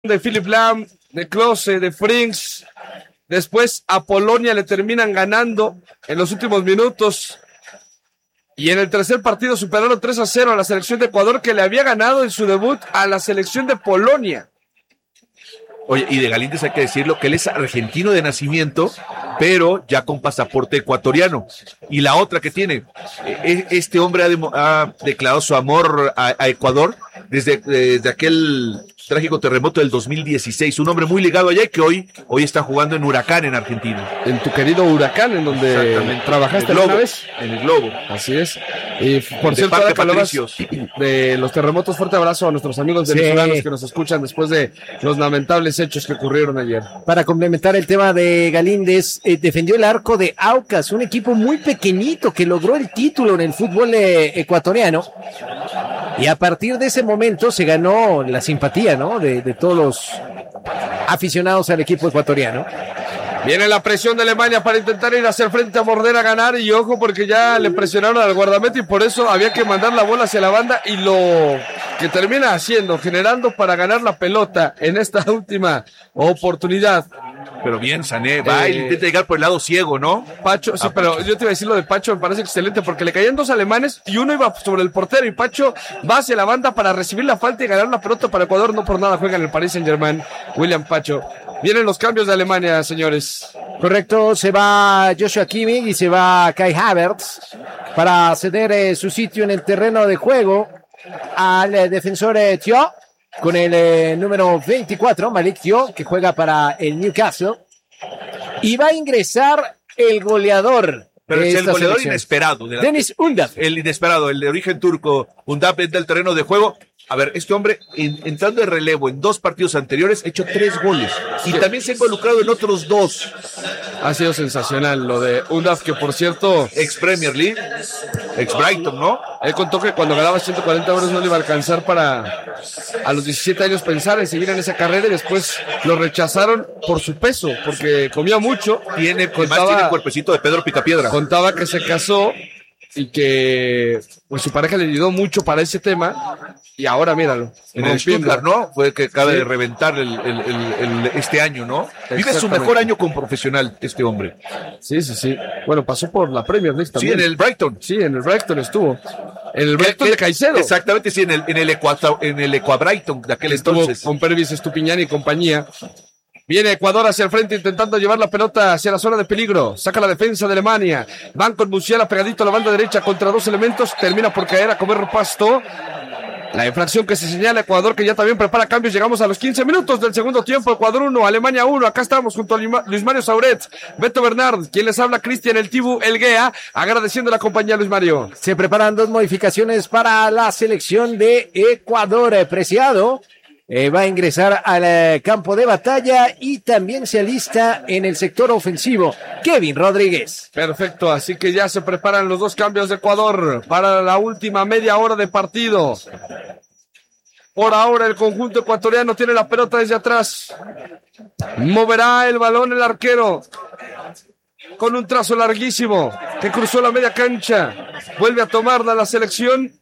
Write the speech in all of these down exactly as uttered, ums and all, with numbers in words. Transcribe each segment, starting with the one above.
de Philipp Lahm, de Klose, de Frings. Después a Polonia le terminan ganando en los últimos minutos. Y en el tercer partido superaron tres a cero a la selección de Ecuador, que le había ganado en su debut a la selección de Polonia. Oye, y de Galíndez hay que decirlo que él es argentino de nacimiento, pero ya con pasaporte ecuatoriano. Y la otra que tiene, este hombre ha, de, ha declarado su amor a, a Ecuador desde, desde aquel trágico terremoto del dos mil dieciséis. Un hombre muy ligado allá y que hoy, hoy está jugando en Huracán, en Argentina. En tu querido Huracán, en donde trabajaste alguna vez. En el Globo. Así es. Y por cierto, ahora que hablabas de los terremotos, fuerte abrazo a nuestros amigos Sí. venezolanos que nos escuchan después de los lamentables hechos que ocurrieron ayer. Para complementar el tema de Galíndez, eh, defendió el arco de Aucas, un equipo muy pequeñito que logró el título en el fútbol eh, ecuatoriano. Y a partir de ese momento se ganó la simpatía, ¿no? De, de todos los aficionados al equipo ecuatoriano. Viene la presión de Alemania para intentar ir hacia el frente a morder, a ganar, y ojo porque ya le presionaron al guardameta y por eso había que mandar la bola hacia la banda, y lo que termina haciendo, generando para ganar la pelota en esta última oportunidad. Pero bien, Sané, va Eh, y intenta llegar por el lado ciego, ¿no? Pacho, sí, Ah, pero Pacho. yo te iba a decir lo de Pacho, me parece excelente porque le caían dos alemanes y uno iba sobre el portero y Pacho va hacia la banda para recibir la falta y ganar la pelota para Ecuador. No por nada juega en el Paris Saint-Germain, William Pacho. Vienen los cambios de Alemania, señores. Correcto, se va Joshua Kimmich y se va Kai Havertz para ceder eh, su sitio en el terreno de juego al eh, defensor eh, Thio, con el eh, número veinticuatro, Malik Thio, que juega para el Newcastle. Y va a ingresar el goleador. Pero de es el esta goleador selección. inesperado. De la, Denis Undaf. el inesperado, el de origen turco. Undaf entra al terreno de juego. A ver, este hombre, en, entrando de relevo en dos partidos anteriores, ha hecho tres goles. Y también se ha involucrado en otros dos. Ha sido sensacional lo de Undaf, que por cierto, Ex Premier League, ex Brighton, ¿no? él contó que cuando ganaba ciento cuarenta euros no le iba a alcanzar para a los diecisiete años pensar en seguir en esa carrera, y después lo rechazaron por su peso, porque comía mucho. Tiene, además Contaba- tiene el cuerpecito de Pedro Picapiedra. Contaba que se casó y que pues su pareja le ayudó mucho para ese tema, y ahora míralo, En el rompiendo. Stuttgart, ¿no? Fue el que acaba Sí. de reventar el, el- el- el- este año, ¿no? Vive su Exactamente. mejor año como profesional, este hombre. Sí, sí, sí. Bueno, pasó por la Premier League Sí, también. en el Brighton. Sí, en el Brighton estuvo. En el Brighton de Caicedo. Exactamente, sí, en el, en el Equa, en el Equa Brighton de aquel Estuvo entonces. con Pervis Estupiñán y compañía. Viene Ecuador hacia el frente intentando llevar la pelota hacia la zona de peligro. Saca la defensa de Alemania. Van con Musiala pegadito a la banda derecha contra dos elementos. Termina por caer a comer pasto. La infracción que se señala a Ecuador, que ya también prepara cambios. Llegamos a los quince minutos del segundo tiempo. Ecuador uno, Alemania uno. Acá estamos junto a Lima- Luis Mario Sauret, Beto Bernard, quien les habla, Cristian El Tibu Elguea, agradeciendo la compañía, Luis Mario. Se preparan dos modificaciones para la selección de Ecuador. Eh, Preciado eh, va a ingresar al eh, campo de batalla y también se alista en el sector ofensivo Kevin Rodríguez. Perfecto, así que ya se preparan los dos cambios de Ecuador para la última media hora de partido. Por ahora el conjunto ecuatoriano tiene la pelota desde atrás. Moverá el balón el arquero con un trazo larguísimo que cruzó la media cancha. Vuelve a tomarla la selección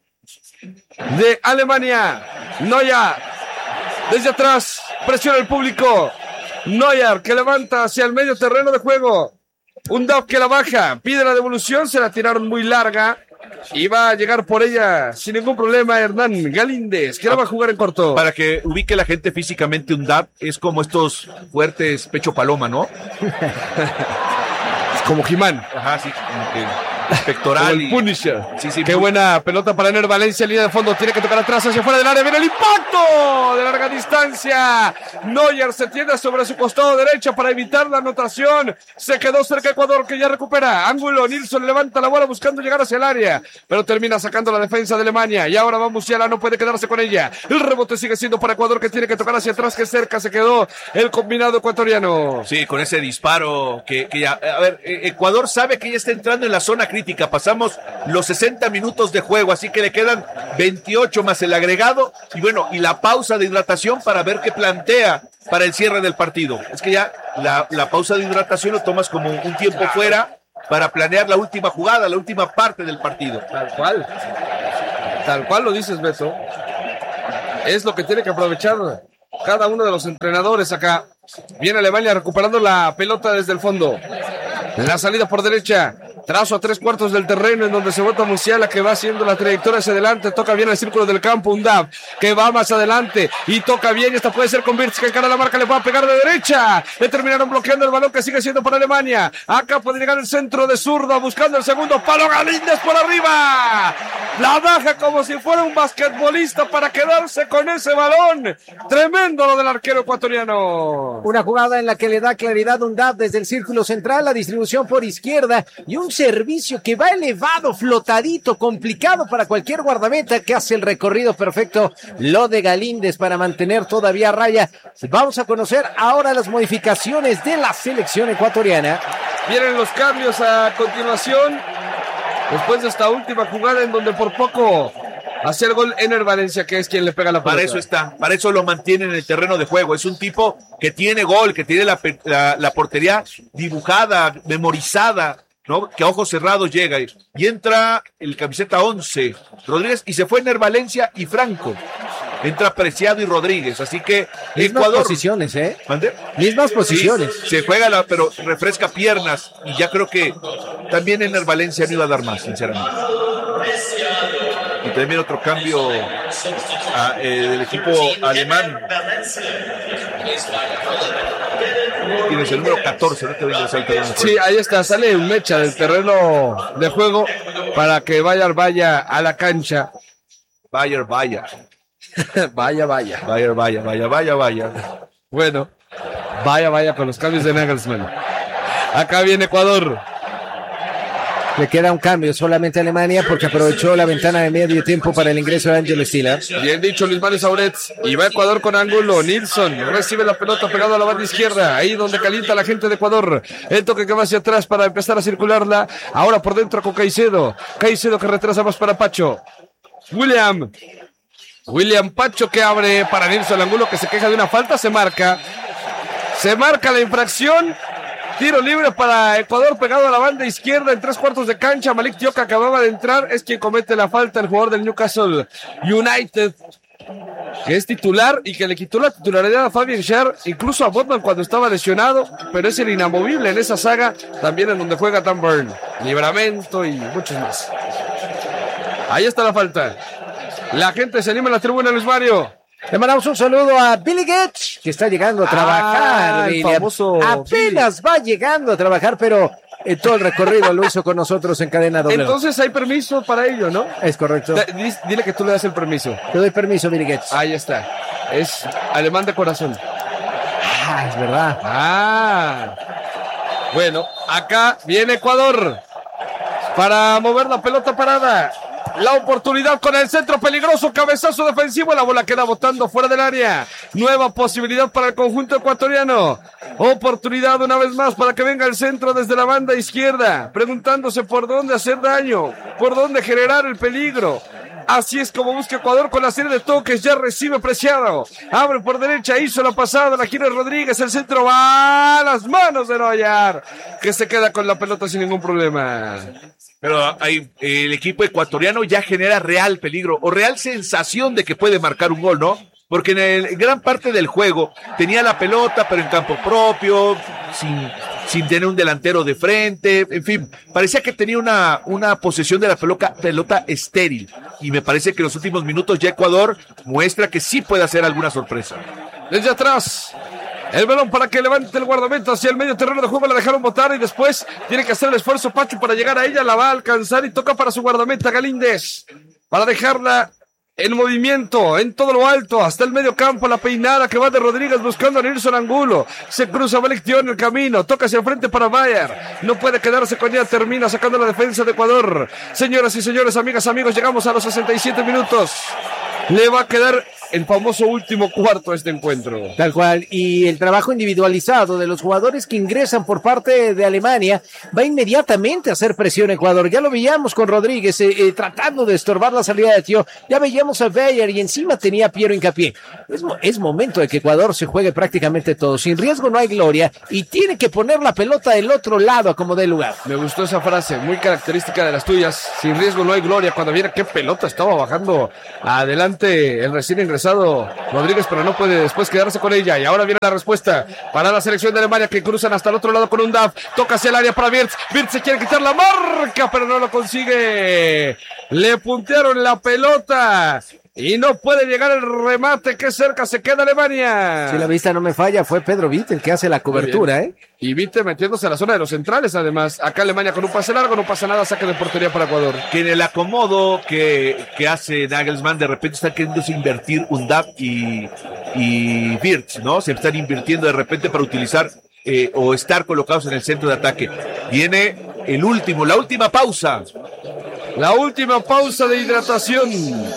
de Alemania. Neuer desde atrás, presiona el público. Neuer que levanta hacia el medio terreno de juego. Undaf que la baja, pide la devolución, se la tiraron muy larga y va a llegar por ella sin ningún problema Hernán Galíndez, que la va a jugar en corto. Para que ubique la gente físicamente, un D A P es como estos fuertes pecho paloma, ¿no? Como Jimán, Ajá, sí, como que como pectoral el y... Punisher. Sí, sí, Qué muy- buena pelota para Ener Valencia, línea de fondo, tiene que tocar atrás hacia fuera del área, viene el impacto de larga distancia. Neuer se tiende sobre su costado derecho para evitar la anotación. Se quedó cerca Ecuador, que ya recupera ángulo. Nilsson levanta la bola buscando llegar hacia el área, pero termina sacando la defensa de Alemania, y ahora va Musiala, no puede quedarse con ella. El rebote sigue siendo para Ecuador, que tiene que tocar hacia atrás, que cerca se quedó el combinado ecuatoriano. Sí, con ese disparo que, que ya... A ver, eh, Ecuador sabe que ya está entrando en la zona crítica. Pasamos los sesenta minutos de juego, así que le quedan veintiocho más el agregado y bueno, y la pausa de hidratación para ver qué plantea para el cierre del partido. Es que ya la, la pausa de hidratación lo tomas como un tiempo fuera para planear la última jugada, la última parte del partido. Tal cual. Tal cual lo dices, Beto. Es lo que tiene que aprovechar cada uno de los entrenadores acá. Viene Alemania recuperando la pelota desde el fondo. La salida por derecha. Trazo a tres cuartos del terreno en donde se vota Musiala, que va haciendo la trayectoria hacia adelante. Toca bien el círculo del campo. Undav que va más adelante y toca bien. Y esta puede ser con Wirtz, que encara la marca. Le va a pegar de derecha. Le terminaron bloqueando el balón, que sigue siendo para Alemania. Acá puede llegar el centro de zurda buscando el segundo palo. Galíndez por arriba. La baja como si fuera un basquetbolista para quedarse con ese balón. Tremendo lo del arquero ecuatoriano. Una jugada en la que le da claridad Undav desde el círculo central, la distribución por izquierda y un servicio que va elevado, flotadito, complicado para cualquier guardameta, que hace el recorrido perfecto. Lo de Galíndez para mantener todavía a raya. Vamos a conocer ahora las modificaciones de la selección ecuatoriana. Vienen los cambios a continuación, después de esta última jugada en donde por poco hacía el gol Ener Valencia, que es quien le pega la pelota. Para eso está, para eso lo mantiene en el terreno de juego. Es un tipo que tiene gol, que tiene la, la, la portería dibujada, memorizada, ¿no? Que a ojos cerrados llega y, y entra el camiseta once, Rodríguez, y se fue Ener Valencia y Franco. Entra Preciado y Rodríguez, así que Mismas Ecuador... posiciones, ¿eh? ¿Mande? Mismas posiciones. Sí, se juega, la, pero refresca piernas, y ya creo que también Ener Valencia no iba a dar más, sinceramente. Y también otro cambio a, eh, del equipo alemán. Tienes el número catorce, no te voy a ingresar el terreno. Sí, ahí está, sale un mecha del terreno de juego para que Bayer vaya a la cancha. Bayer, vaya. Vaya, vaya. Bayer, vaya, vaya, vaya, vaya. Bueno, vaya, vaya con los cambios de Nagelsmann. Acá viene Ecuador. Le queda un cambio solamente a Alemania porque aprovechó la ventana de medio tiempo para el ingreso de Ángel Stiller. Bien dicho, Luis Mario Sauret. Y va Ecuador con ángulo. Nilsson recibe la pelota pegado a la banda izquierda. Ahí donde calienta la gente de Ecuador. El toque que va hacia atrás para empezar a circularla. Ahora por dentro con Caicedo. Caicedo que retrasa más para Pacho. William. William Pacho que abre para Nilsson Angulo, que se queja de una falta. Se marca. Se marca la infracción. Tiro libre para Ecuador pegado a la banda izquierda en tres cuartos de cancha. Malik Diop, que acababa de entrar, es quien comete la falta, el jugador del Newcastle United, que es titular y que le quitó la titularidad a Fabian Schär, incluso a Botman cuando estaba lesionado, pero es el inamovible en esa saga, también en donde juega Dan Burn, Libramento y muchos más. Ahí está la falta. La gente se anima en la tribuna, Luis Mario. Le mandamos un saludo a Billy Getch, que está llegando a trabajar. Ah, el famoso Apenas Billy. Va llegando a trabajar, pero eh, todo el recorrido lo hizo con nosotros en Cadena Doble. Entonces hay permiso para ello, ¿no? Es correcto. Da, dile que tú le das el permiso. Te doy permiso, Billy Getch. Ahí está. Es alemán de corazón. Ah, es verdad. Ah. Bueno, acá viene Ecuador para mover la pelota parada. La oportunidad con el centro peligroso, cabezazo defensivo, la bola queda botando fuera del área. Nueva posibilidad para el conjunto ecuatoriano. Oportunidad una vez más para que venga el centro desde la banda izquierda, preguntándose por dónde hacer daño, por dónde generar el peligro. Así es como busca Ecuador con la serie de toques. Ya recibe Preciado. Abre por derecha, hizo la pasada, la gira Rodríguez. El centro va a las manos de Neuer, que se queda con la pelota sin ningún problema. Pero hay, el equipo ecuatoriano ya genera real peligro o real sensación de que puede marcar un gol, ¿no? Porque en, el, en gran parte del juego tenía la pelota, pero en campo propio, sin, sin tener un delantero de frente, en fin, parecía que tenía una, una posesión de la pelota, pelota estéril. Y me parece que en los últimos minutos ya Ecuador muestra que sí puede hacer alguna sorpresa. Desde atrás, el balón para que levante el guardameta hacia el medio terreno de juego, la dejaron botar y después tiene que hacer el esfuerzo Pacho para llegar a ella, la va a alcanzar y toca para su guardameta Galíndez, para dejarla en movimiento, en todo lo alto, hasta el medio campo, la peinada que va de Rodríguez buscando a Nilsson Angulo, se cruza Malik Diop en el camino, toca hacia el frente para Bayer, no puede quedarse con ella, termina sacando la defensa de Ecuador. Señoras y señores, amigas, amigos, llegamos a los sesenta y siete minutos, le va a quedar el famoso último cuarto a este encuentro. Tal cual, y el trabajo individualizado de los jugadores que ingresan por parte de Alemania va inmediatamente a hacer presión a Ecuador. Ya lo veíamos con Rodríguez eh, eh, tratando de estorbar la salida de Tío, ya veíamos a Bayer y encima tenía a Piero Hincapié. Es, es momento de que Ecuador se juegue prácticamente todo, sin riesgo no hay gloria y tiene que poner la pelota del otro lado a como dé lugar. Me gustó esa frase, muy característica de las tuyas, sin riesgo no hay gloria. Cuando viera qué pelota estaba bajando adelante el recién ingresado regresado Rodríguez, pero no puede después quedarse con ella. Y ahora viene la respuesta para la selección de Alemania, que cruzan hasta el otro lado con un D A F. Toca hacia el área para Wirtz. Wirtz se quiere quitar la marca, pero no lo consigue. Le puntearon la pelota y no puede llegar el remate. Qué cerca se queda Alemania. Si la vista no me falla, fue Pedro Witt el que hace la cobertura, ¿eh? Y Witt metiéndose a la zona de los centrales, además. Acá Alemania con un pase largo, no pasa nada, saque de portería para Ecuador. Que en el acomodo que, que hace Nagelsmann, de repente está queriéndose invertir un D A F y, y Wirtz, ¿no? Se están invirtiendo de repente para utilizar eh, o estar colocados en el centro de ataque. Viene el último, la última pausa. La última pausa de hidratación.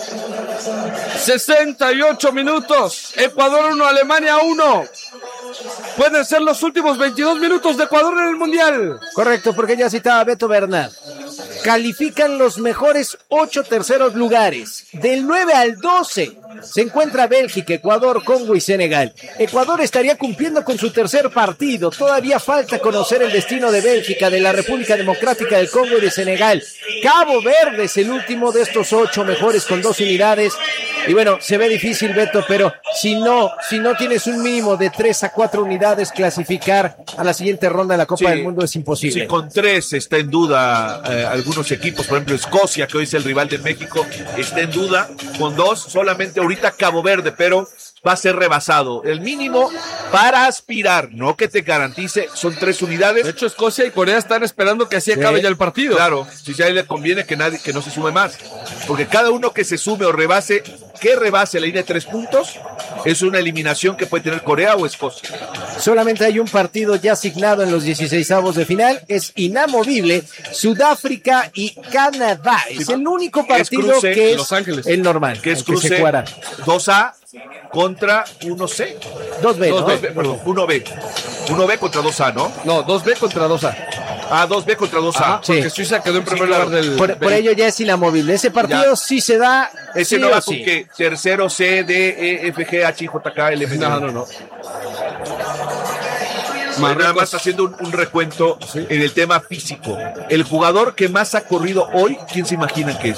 sesenta y ocho minutos. Ecuador uno, Alemania uno. Pueden ser los últimos veintidós minutos de Ecuador en el Mundial. Correcto, porque ya citaba Beto Bernat. Califican los mejores ocho terceros lugares. Del nueve al doce se encuentra Bélgica, Ecuador, Congo y Senegal. Ecuador estaría cumpliendo con su tercer partido. Todavía falta conocer el destino de Bélgica, de la República Democrática del Congo y de Senegal. Cabo Verde es el último de estos ocho mejores con dos unidades. Y bueno, se ve difícil, Beto, pero si no, si no tienes un mínimo de tres a cuatro unidades, clasificar a la siguiente ronda de la Copa Sí, del Mundo es imposible. Sí, con tres está en duda eh, algunos equipos, por ejemplo Escocia, que hoy es el rival de México, está en duda. Con dos, solamente ahorita Cabo Verde, pero va a ser rebasado. El mínimo para aspirar, no que te garantice, son tres unidades. De hecho, Escocia y Corea están esperando que así acabe Sí. ya el partido. Claro, si ya le conviene que nadie, que no se sume más, porque cada uno que se sume o rebase, que rebase la línea de tres puntos, es una eliminación que puede tener Corea o Escocia. Solamente hay un partido ya asignado en los dieciseisavos de final, es inamovible, Sudáfrica y Canadá. Es el único partido cruce, que es Los Ángeles. el normal, Que es el que se cruce jugará. dos A contra uno C. dos B, dos ¿no? B, perdón, uno B. uno B contra dos A, ¿no? No, dos B contra dos A. Ah, dos B contra dos A. Ajá, porque Sí. Suiza quedó en primer Sí, claro. lugar del... Por, por del- ello ya es inamovible. Ese partido Ya. sí se da. Ese sí no o va con sí. que tercero C, D, E, F, G, H, I, J, K, L, M, N. No, no, no. Nada Marruecos. más haciendo un, un recuento en el tema físico. El jugador que más ha corrido hoy, ¿quién se imagina que es?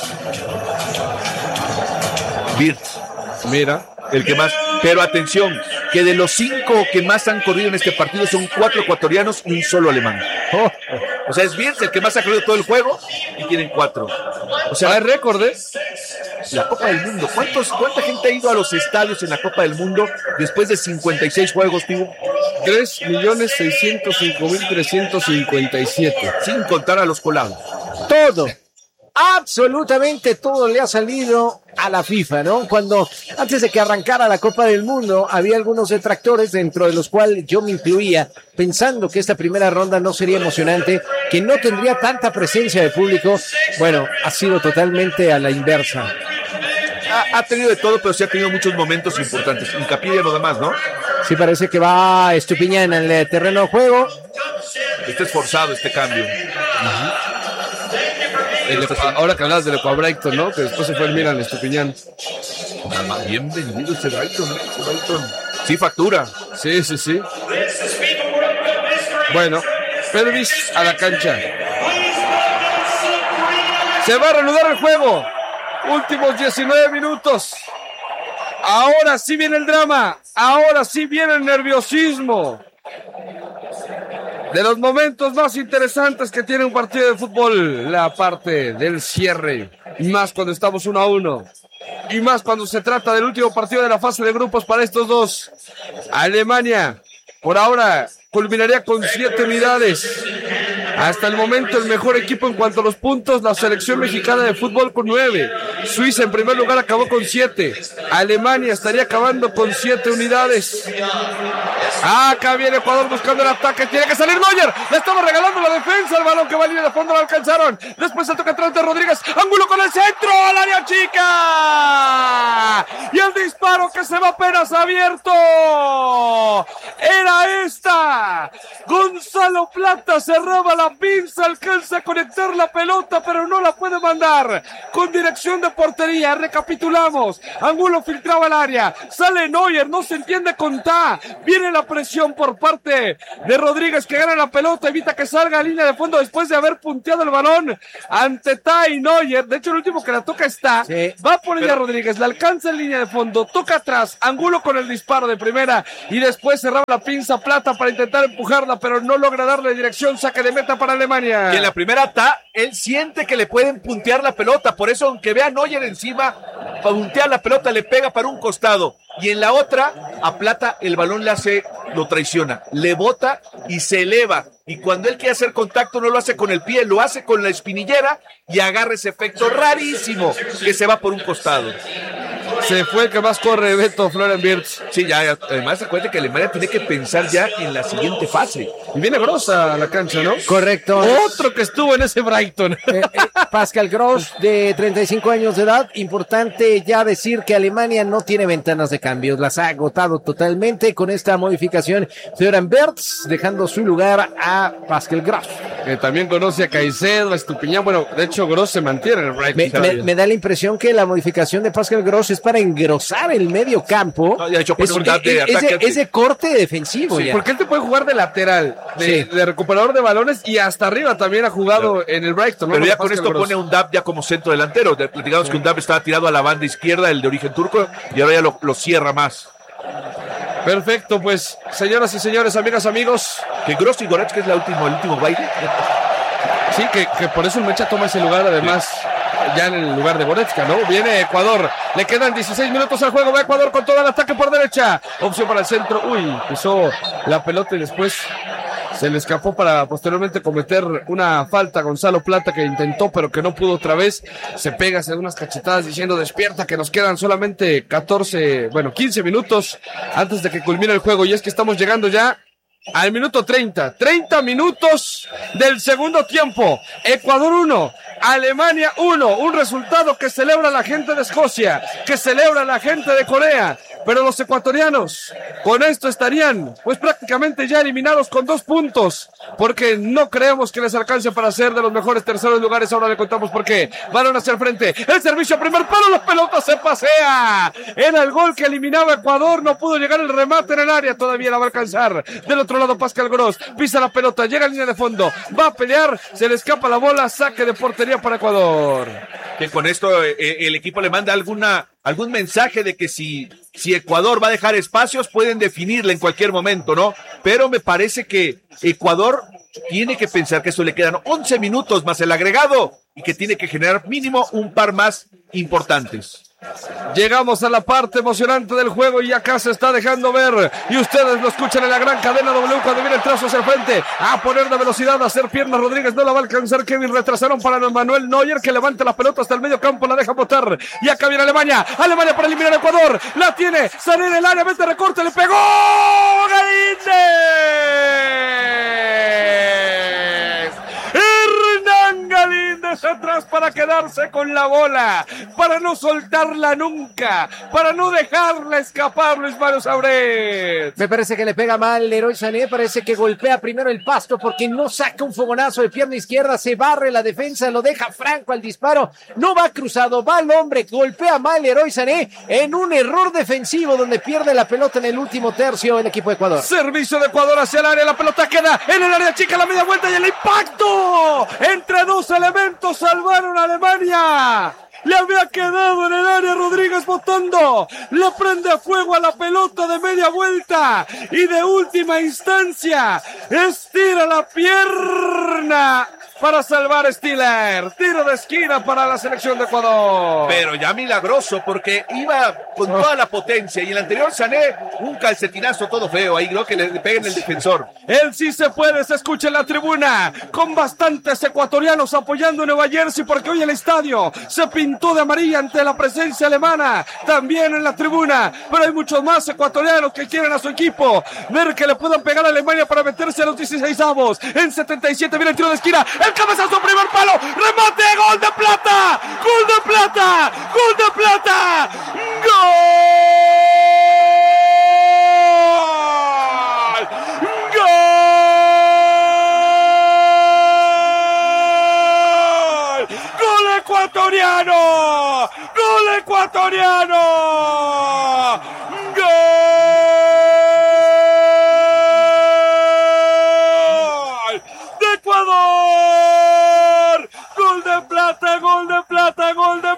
Wirtz, Mira. el que más. Pero atención, que de los cinco que más han corrido en este partido son cuatro ecuatorianos y un solo alemán. Oh, O sea, es Wirtz el que más ha corrido todo el juego y tienen cuatro. O sea, Hay récord, ¿eh? la Copa del Mundo. ¿Cuántos, ¿Cuánta gente ha ido a los estadios en la Copa del Mundo después de cincuenta y seis juegos, tío? tres millones seiscientos cinco mil trescientos cincuenta y siete. Sin contar a los colados. todo. Absolutamente todo le ha salido a la FIFA, ¿no? Cuando antes de que arrancara la Copa del Mundo había algunos detractores, dentro de los cuales yo me incluía, pensando que esta primera ronda no sería emocionante, que no tendría tanta presencia de público. Bueno, ha sido totalmente a la inversa. Ha, ha tenido de todo, pero sí ha tenido muchos momentos importantes. Hincapié en lo demás, ¿no? Sí, parece que va Estupiñán en el terreno de juego. Está esforzado este cambio. El Ecu- ahora que hablas del Ecuabrighton, ¿no? Que después se fue el Milan, Estupiñán. Bienvenido este Brighton, ¿no? Este Brighton. Sí, factura. Sí, sí, sí. Bueno, Pervis a la cancha. Se va a reanudar el juego. Últimos diecinueve minutos. Ahora sí viene el drama. Ahora sí viene el nerviosismo. De los momentos más interesantes que tiene un partido de fútbol, la parte del cierre. Y más cuando estamos uno a uno. Y más cuando se trata del último partido de la fase de grupos para estos dos. Alemania, por ahora, culminaría con siete unidades. Hasta el momento el mejor equipo en cuanto a los puntos, la selección mexicana de fútbol con nueve. Suiza en primer lugar acabó con siete. Alemania estaría acabando con siete unidades. Acá viene Ecuador buscando el ataque. Tiene que salir Neuer. Le estaba regalando la defensa. El balón que va a línea de fondo lo alcanzaron. Después se toca atrás de Rodríguez. Ángulo con el centro. Al área chica. Y el disparo que se va apenas abierto. era esta. Gonzalo Plata cerraba la pinza, alcanza a conectar la pelota, pero no la puede mandar con dirección de portería. Recapitulamos, Angulo filtraba el área, sale Neuer, no se entiende con Ta, viene la presión por parte de Rodríguez que gana la pelota, evita que salga a línea de fondo después de haber punteado el balón ante Ta y Neuer. De hecho, el último que la toca está, sí. Va por ella pero... Rodríguez, la alcanza en línea de fondo, toca atrás, Angulo con el disparo de primera y después cerraba la pinza Plata para intentar empujarla, pero no logra darle dirección. Saque de meta para Alemania. Y en la primera Ta, él siente que le pueden puntear la pelota, por eso aunque vea a Neuer encima, puntea la pelota, le pega para un costado. Y en la otra, a Plata el balón le hace, lo traiciona, le bota y se eleva. Y cuando él quiere hacer contacto no lo hace con el pie, lo hace con la espinillera y agarra ese efecto rarísimo que se va por un costado. Se fue el que más corre, Beto Florian Wirtz. Sí, ya, ya, además acuérdate que Alemania tiene que pensar ya en la siguiente fase. Y viene Gross a la cancha, ¿no? Correcto. Otro que estuvo en ese Brighton. Eh, eh, Pascal Gross, de treinta y cinco años de edad. Importante ya decir que Alemania no tiene ventanas de cambios. Las ha agotado totalmente con esta modificación. Florian Wirtz dejando su lugar a Pascal Gross. Que también conoce a Caicedo, a Estupiñán. Bueno, de hecho, Gross se mantiene en el Brighton. Me, me, me da la impresión que la modificación de Pascal Gross es para engrosar el medio campo. No, ya hecho, es, un de ese, ese corte defensivo. Sí, ya. porque él te puede jugar de lateral, de, sí. de recuperador de balones y hasta arriba también ha jugado no. en el Brighton. Pero ¿no? ya con esto Gross. Pone un Dab ya como centro delantero. Digamos sí. que un Dab estaba tirado a la banda izquierda, el de origen turco, y ahora ya lo, lo cierra más. Perfecto, pues, señoras y señores, amigas, amigos. Que Gross y Goretzka es la última, el último baile. Sí, que, que por eso el Mecha toma ese lugar, además, sí. ya en el lugar de Goretzka, ¿no? Viene Ecuador, le quedan dieciséis minutos al juego, va Ecuador con todo el ataque por derecha, opción para el centro, uy, pisó la pelota y después se le escapó para posteriormente cometer una falta. Gonzalo Plata que intentó pero que no pudo otra vez, se pega, se da unas cachetadas diciendo despierta, que nos quedan solamente catorce, bueno, quince minutos antes de que culmine el juego, y es que estamos llegando ya al minuto treinta, treinta minutos del segundo tiempo. Ecuador uno, Alemania uno, un resultado que celebra la gente de Escocia, que celebra la gente de Corea, pero los ecuatorianos con esto estarían pues prácticamente ya eliminados con dos puntos, porque no creemos que les alcance para ser de los mejores terceros lugares. Ahora le contamos por qué. Balón hacia el frente, el servicio a primer palo, la pelota se pasea, era el gol que eliminaba a Ecuador, no pudo llegar el remate en el área, todavía la va a alcanzar. Del otro lado Pascal Gross, pisa la pelota, llega a línea de fondo, va a pelear, se le escapa la bola, saque de portería para Ecuador. Que con esto eh, el equipo le manda alguna algún mensaje de que si, si Ecuador va a dejar espacios, pueden definirle en cualquier momento, ¿no? Pero me parece que Ecuador tiene que pensar que eso le quedan once minutos más el agregado y que tiene que generar mínimo un par más importantes. Llegamos a la parte emocionante del juego y acá se está dejando ver, y ustedes lo escuchan en la gran cadena W cuando viene el trazo hacia el frente, a poner de velocidad, a hacer piernas. Rodríguez no la va a alcanzar, Kevin, retrasaron para Manuel Neuer que levanta la pelota hasta el medio campo, la deja botar, y acá viene Alemania, Alemania para eliminar a Ecuador, la tiene, sale en el área, mete recorte, le pegó Galíndez, Hernán Galíndez atrás para quedarse con la bola, para no soltarla nunca, para no dejarla escapar. Luis Mario Sauret. Me parece que le pega mal Leroy Sané, parece que golpea primero el pasto porque no saca un fogonazo de pierna izquierda, se barre la defensa, lo deja franco al disparo, no va cruzado, va el hombre, golpea mal Leroy Sané en un error defensivo donde pierde la pelota en el último tercio el equipo de Ecuador. Servicio de Ecuador hacia el área, la pelota queda en el área chica, la media vuelta y el impacto entre dos elementos salvaron a Alemania. Le había quedado en el área Rodríguez botando, le prende a fuego a la pelota de media vuelta y de última instancia estira la pierna para salvar Stiller. Tiro de esquina para la selección de Ecuador. Pero ya milagroso porque iba con toda la potencia y el anterior Sané un calcetinazo todo feo, ahí creo que le pega en el defensor. Él sí se puede, se escucha en la tribuna con bastantes ecuatorianos apoyando en Nueva Jersey porque hoy el estadio se pintó de amarilla ante la presencia alemana, también en la tribuna, pero hay muchos más ecuatorianos que quieren a su equipo ver que le puedan pegar a Alemania para meterse a los dieciséis avos. En setenta y siete viene el tiro de esquina, el cabezazo, primer palo, remate, gol de Plata, gol de Plata, gol de Plata, gol ecuatoriano. Gol ecuatoriano. Gol de Ecuador. Gol de plata, gol de plata, gol de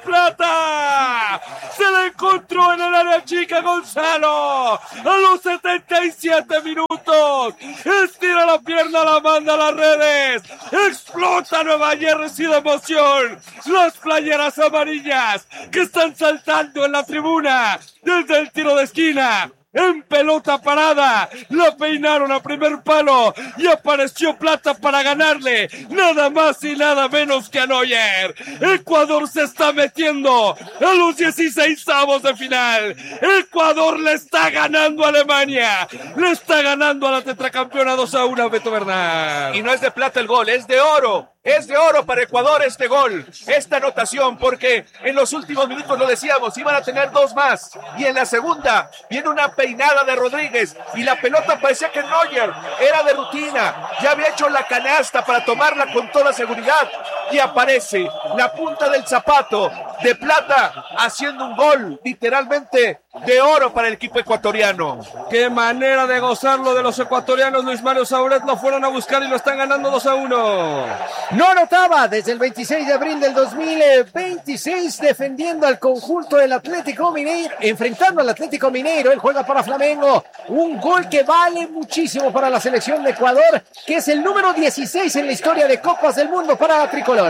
plata. Se la encontró en el área chica Gonzalo. A los setenta y siete minutos. Estira la pierna, la manda a las redes. Explota Nueva Jersey de emoción. Las playeras amarillas que están saltando en la tribuna desde el tiro de esquina. En pelota parada, la peinaron a primer palo y apareció Plata para ganarle, nada más y nada menos que a Neuer. Ecuador se está metiendo a los dieciseisavos de final. Ecuador le está ganando a Alemania, le está ganando a la tetracampeona dos a uno a Beto Bernal. Y no es de plata el gol, es de oro. Es de oro para Ecuador este gol, esta anotación, porque en los últimos minutos lo decíamos, iban a tener dos más. Y en la segunda viene una peinada de Rodríguez y la pelota parecía que Neuer era de rutina. Ya había hecho la canasta para tomarla con toda seguridad y aparece la punta del zapato de Plata haciendo un gol literalmente de oro para el equipo ecuatoriano. Qué manera de gozarlo de los ecuatorianos. Luis Mario Sauret lo fueron a buscar y lo están ganando dos a uno. No anotaba desde el veintiséis de abril del dos mil veintiséis defendiendo al conjunto del Atlético Mineiro, enfrentando al Atlético Mineiro. Él juega para Flamengo. Un gol que vale muchísimo para la selección de Ecuador, que es el número dieciséis en la historia de Copas del Mundo para la tricolor.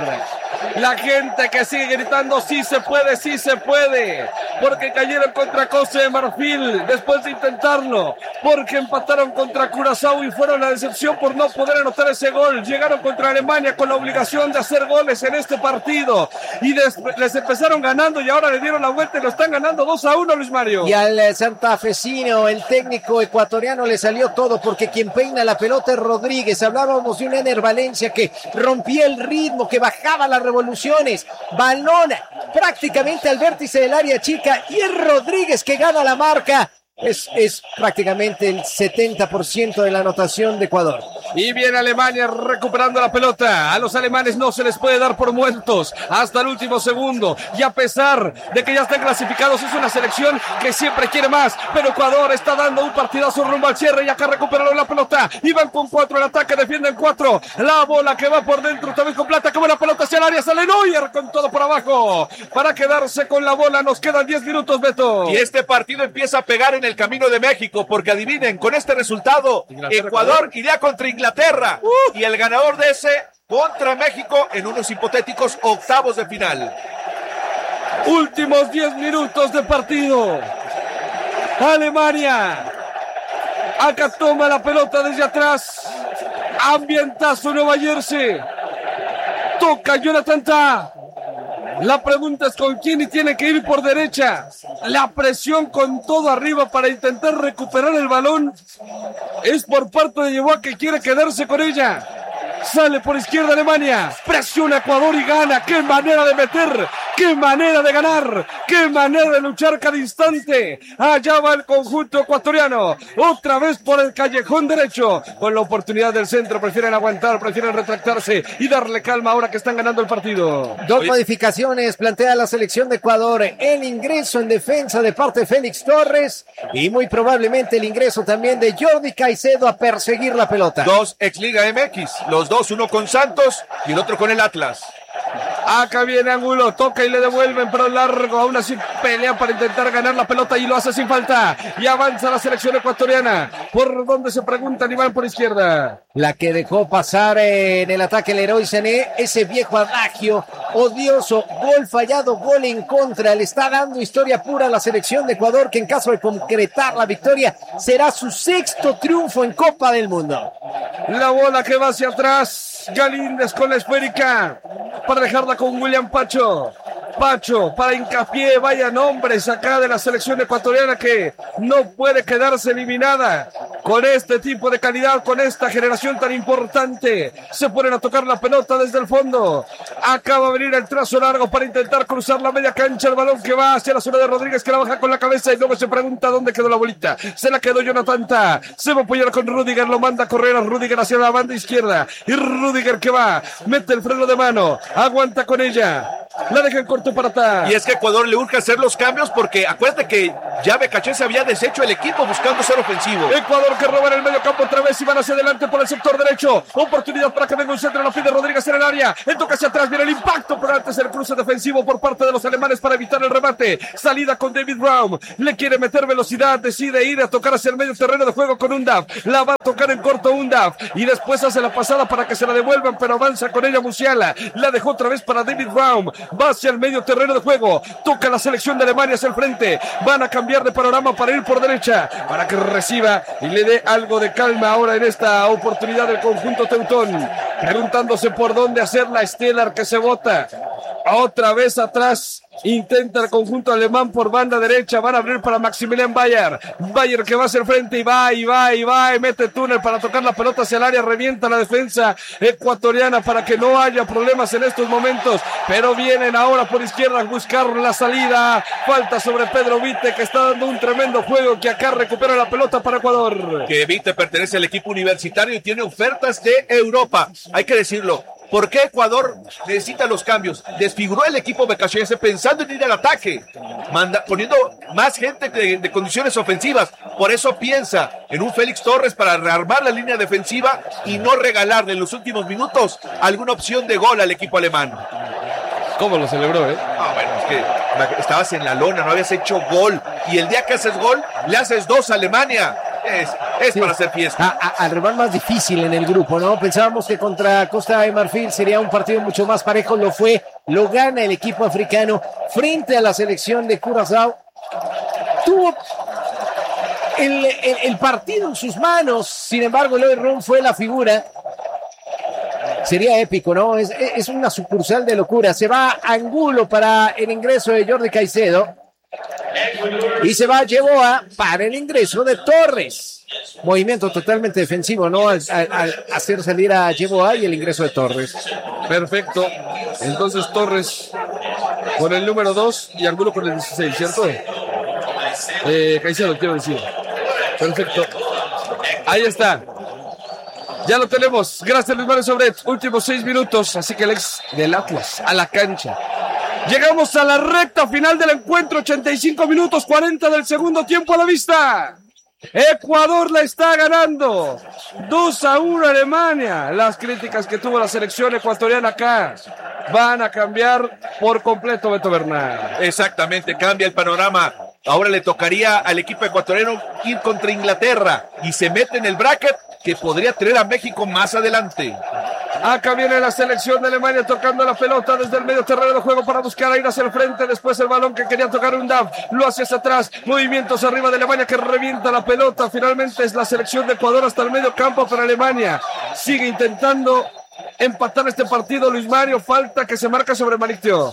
La gente que sigue gritando sí se puede, sí se puede, porque cayeron contra Costa de Marfil después de intentarlo, porque empataron contra Curazao y fueron la decepción por no poder anotar ese gol. Llegaron contra Alemania con la obligación de hacer goles en este partido y les, les empezaron ganando y ahora le dieron la vuelta y lo están ganando dos a uno, Luis Mario. Y al santafesino, el técnico ecuatoriano, le salió todo, porque quien peina la pelota es Rodríguez. Hablábamos de un Ener Valencia que rompía el ritmo, que bajaba las revoluciones, balón prácticamente al vértice del área chica, y es Rodríguez que gana la marca. Es, es prácticamente el setenta por ciento de la anotación de Ecuador. Y viene Alemania recuperando la pelota. A los alemanes no se les puede dar por muertos hasta el último segundo. Y a pesar de que ya están clasificados, es una selección que siempre quiere más. Pero Ecuador está dando un partidazo rumbo al cierre y acá recuperaron la pelota. Y van con cuatro el ataque, defienden cuatro. La bola que va por dentro, también con Plata, como la pelota hacia el área, sale Neuer con todo por abajo para quedarse con la bola. Nos quedan diez minutos, Beto. Y este partido empieza a pegar en el camino de México, porque adivinen, con este resultado Inglaterra, Ecuador, Ecuador iría contra Inglaterra uh. y el ganador de ese contra México en unos hipotéticos octavos de final. Últimos diez minutos de partido. Alemania acá toma la pelota desde atrás, ambientazo Nueva Jersey, toca Jonathan Tah. La pregunta es con quién, y tiene que ir por derecha. La presión con todo arriba para intentar recuperar el balón es por parte de Yeboah, que quiere quedarse con ella. Sale por izquierda Alemania, presiona Ecuador y gana. ¡Qué manera de meter! ¡Qué manera de ganar! ¡Qué manera de luchar cada instante! Allá va el conjunto ecuatoriano, otra vez por el callejón derecho, con la oportunidad del centro. Prefieren aguantar, prefieren retractarse y darle calma ahora que están ganando el partido. Dos Oye. modificaciones plantea la selección de Ecuador: el ingreso en defensa de parte de Félix Torres y muy probablemente el ingreso también de Jordi Caicedo a perseguir la pelota. Dos ex Liga M X, los dos, uno con Santos y el otro con el Atlas. Acá viene Ángulo, toca y le devuelven, pero largo, aún así pelea para intentar ganar la pelota y lo hace sin falta. Y avanza la selección ecuatoriana. ¿Por dónde se preguntan? Y van por izquierda. La que dejó pasar en el ataque el Leroy Sané, ese viejo adagio odioso: gol fallado, gol en contra. Le está dando historia pura a la selección de Ecuador, que en caso de concretar la victoria será su sexto triunfo en Copa del Mundo. La bola que va hacia atrás, Galíndez con la esférica para dejarla con William Pacho. Pacho para hincapié, vaya nombres acá de la selección ecuatoriana que no puede quedarse eliminada con este tipo de calidad, con esta generación tan importante. Se ponen a tocar la pelota desde el fondo. Acaba de venir el trazo largo para intentar cruzar la media cancha, el balón que va hacia la zona de Rodríguez, que la baja con la cabeza y luego se pregunta dónde quedó la bolita. Se la quedó Jonathan Tah, se va a apoyar con Rudiger, lo manda a correr a Rudiger hacia la banda izquierda y Rudiger que va, mete el freno de mano, aguanta con ella. La deja en corto para atrás. Y es que Ecuador le urge hacer los cambios porque acuérdate que ya Becaché se había deshecho el equipo buscando ser ofensivo. Ecuador que roba en el medio campo otra vez y van hacia adelante por el sector derecho. Oportunidad para que venga un centro, la pide Rodríguez en el área. El toque hacia atrás, viene el impacto, pero antes el cruce defensivo por parte de los alemanes para evitar el remate. Salida con David Raum. Le quiere meter velocidad, decide ir a tocar hacia el medio terreno de juego con Undav. La va a tocar en corto Undav y después hace la pasada para que se la devuelvan, pero avanza con ella Musiala. La dejó otra vez para David Raum. Va hacia el medio terreno de juego. Toca la selección de Alemania hacia el frente. Van a cambiar de panorama para ir por derecha, para que reciba y le dé algo de calma ahora en esta oportunidad del conjunto teutón. Preguntándose por dónde hacer la Stellar que se bota. Otra vez atrás. Intenta el conjunto alemán por banda derecha. Van a abrir para Maximilian Bayer. Bayer que va hacia el frente y va y va y va y mete túnel para tocar la pelota hacia el área. Revienta la defensa ecuatoriana para que no haya problemas en estos momentos. Pero vienen ahora por izquierda a buscar la salida. Falta sobre Pedro Vite, que está dando un tremendo juego, que acá recupera la pelota para Ecuador. Que Vite pertenece al equipo universitario y tiene ofertas de Europa. Hay que decirlo. ¿Por qué Ecuador necesita los cambios? Desfiguró el equipo becachense pensando en ir al ataque, manda, poniendo más gente de, de condiciones ofensivas. Por eso piensa en un Félix Torres para rearmar la línea defensiva y no regalarle en los últimos minutos alguna opción de gol al equipo alemán. ¿Cómo lo celebró, eh? Ah, bueno, es que estabas en la lona, no habías hecho gol. Y el día que haces gol, le haces dos a Alemania. Es, es sí, para hacer fiesta. A, a, al rival más difícil en el grupo, ¿no? Pensábamos que contra Costa de Marfil sería un partido mucho más parejo. Lo fue, lo gana el equipo africano frente a la selección de Curazao. Tuvo el, el, el partido en sus manos. Sin embargo, Eloy Rum fue la figura. Sería épico, ¿no? Es, es una sucursal de locura. Se va Angulo para el ingreso de Jordi Caicedo. Y se va Yeboah para el ingreso de Torres. Movimiento totalmente defensivo, ¿no? Al, al, al hacer salir a Yeboah y el ingreso de Torres. Perfecto. Entonces Torres con el número dos y Angulo con el dieciséis, ¿cierto? Eh, Caicedo, quiero decir. Perfecto. Ahí está. Ya lo tenemos. Gracias, Luis Mario Sobret. Últimos seis minutos. Así que el ex del Atlas a la cancha. Llegamos a la recta final del encuentro. ochenta y cinco minutos, cuarenta del segundo tiempo a la vista. Ecuador la está ganando. dos a uno Alemania. Las críticas que tuvo la selección ecuatoriana acá van a cambiar por completo, Beto Bernal. Exactamente, cambia el panorama. Ahora le tocaría al equipo ecuatoriano ir contra Inglaterra y se mete en el bracket que podría tener a México más adelante. Acá viene la selección de Alemania tocando la pelota desde el medio terreno de juego para buscar a ir hacia el frente. Después el balón que quería tocar Undav lo hace hacia atrás. Movimientos arriba de Alemania que revienta la pelota. Finalmente es la selección de Ecuador hasta el medio campo para Alemania. Sigue intentando empatar este partido Luis Mario. Falta que se marca sobre Malictio.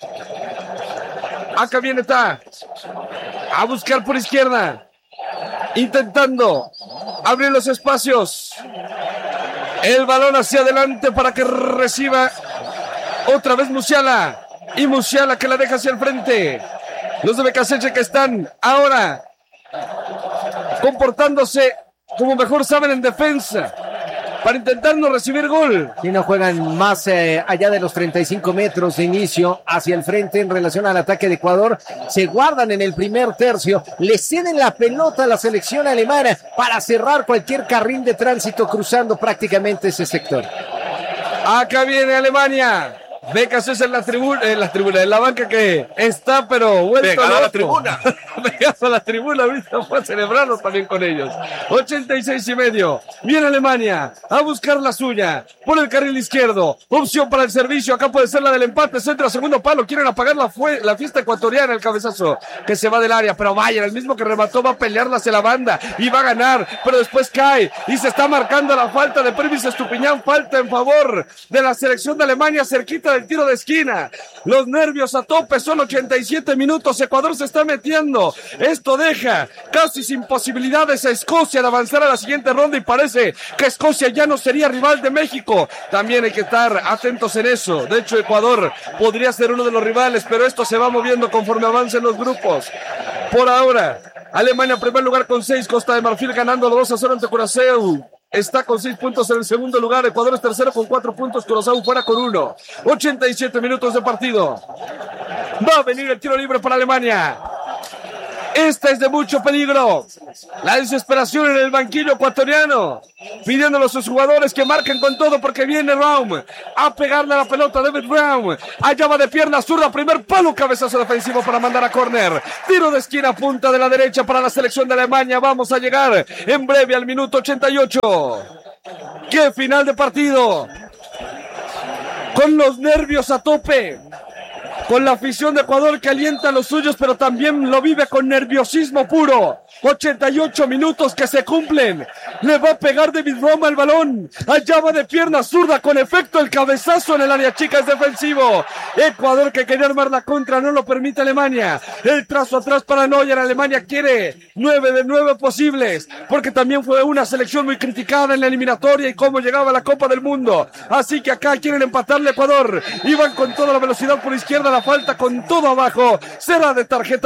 Acá viene Ta a buscar por izquierda, intentando abrir los espacios. El balón hacia adelante para que reciba otra vez Musiala. Y Musiala que la deja hacia el frente. Los de Becasseche que están ahora comportándose como mejor saben en defensa, para intentar no recibir gol. Si no juegan más eh, allá de los treinta y cinco metros de inicio hacia el frente en relación al ataque de Ecuador, se guardan en el primer tercio, le ceden la pelota a la selección alemana para cerrar cualquier carril de tránsito cruzando prácticamente ese sector. Acá viene Alemania. Becasseche en la tribuna, en la tribuna, en la banca que está pero vuelto Pegado loco. a la tribuna. Pegado a la tribuna, ahorita fue a celebrarlo también con ellos. ochenta y seis y medio. Viene Alemania a buscar la suya por el carril izquierdo. Opción para el servicio. Acá puede ser la del empate. Centro a segundo palo. Quieren apagar la, fue, la fiesta ecuatoriana. El cabezazo que se va del área. Pero vaya, el mismo que remató va a pelearla hacia la banda y va a ganar. Pero después cae y se está marcando la falta de Pervis Estupiñán. Falta en favor de la selección de Alemania cerquita del tiro de esquina. Los nervios a tope. Son ochenta y siete minutos. Ecuador se está metiendo. Esto deja casi sin posibilidades a Escocia de avanzar a la siguiente ronda y parece que Escocia ya no sería rival de México. También hay que estar atentos en eso. De hecho, Ecuador podría ser uno de los rivales, pero esto se va moviendo conforme avancen los grupos. Por ahora, Alemania en primer lugar con seis, Costa de Marfil ganando dos a cero ante Curazao. está con seis puntos en el segundo lugar. Ecuador es tercero con cuatro puntos. Curazao fuera con uno. ochenta y siete minutos de partido. Va a venir el tiro libre para Alemania. Esta es de mucho peligro. La desesperación en el banquillo ecuatoriano, pidiéndole a sus jugadores que marquen con todo porque viene Raum a pegarle a la pelota. David Raum, allá va de pierna zurda, primer palo, cabezazo defensivo para mandar a córner. Tiro de esquina, punta de la derecha para la selección de Alemania. Vamos a llegar en breve al minuto ochenta y ocho. ¡Qué final de partido! Con los nervios a tope, con la afición de Ecuador que alienta a los suyos, pero también lo vive con nerviosismo puro. ochenta y ocho minutos que se cumplen. Le va a pegar David Raum al balón. Allá va de pierna zurda, con efecto el cabezazo en el área chica, es defensivo. Ecuador, que quería armar la contra, no lo permite Alemania. El trazo atrás para Neuer. Alemania quiere nueve de nueve posibles, porque también fue una selección muy criticada en la eliminatoria y cómo llegaba a la Copa del Mundo. Así que acá quieren empatarle a Ecuador. Iban con toda la velocidad por izquierda, la falta con todo abajo. Será de tarjeta